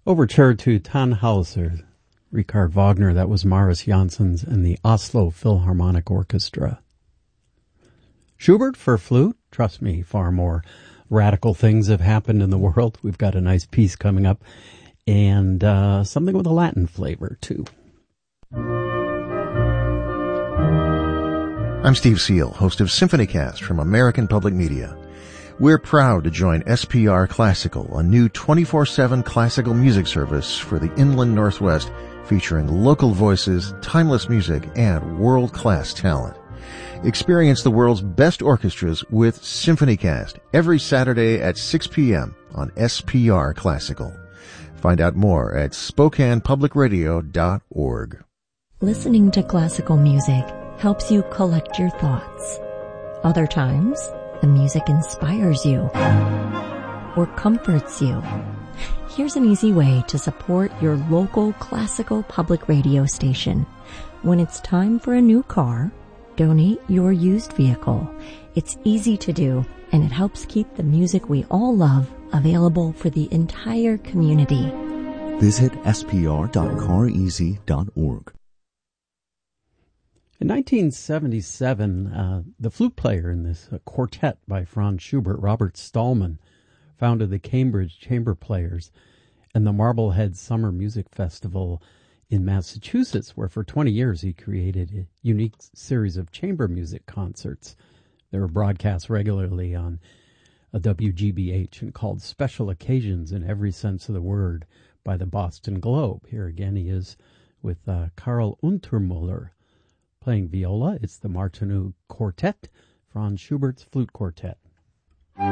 Overture to Tannhauser, Richard Wagner. That was Maris Janssens and the Oslo Philharmonic Orchestra. Schubert for flute. Trust me, far more radical things have happened in the world. We've got a nice piece coming up, and something with a Latin flavor, too. I'm Steve Seal, host of SymphonyCast from American Public Media. We're proud to join SPR Classical, a new 24/7 classical music service for the Inland Northwest, featuring local voices, timeless music, and world-class talent. Experience the world's best orchestras with SymphonyCast every Saturday at 6 p.m. on SPR Classical. Find out more at SpokanePublicRadio.org. Listening to classical music helps you collect your thoughts. Other times, the music inspires you or comforts you. Here's an easy way to support your local classical public radio station. When it's time for a new car, donate your used vehicle. It's easy to do, and it helps keep the music we all love available for the entire community. Visit spr.careasy.org. In 1977, the flute player in this quartet by Franz Schubert, Robert Stallman, founded the Cambridge Chamber Players and the Marblehead Summer Music Festival in Massachusetts, where for 20 years he created a unique series of chamber music concerts. They were broadcast regularly on a WGBH and called special occasions in every sense of the word by the Boston Globe. Here again he is with Karl Untermuller playing viola. It's the Martinů Quartet, Franz Schubert's Flute Quartet.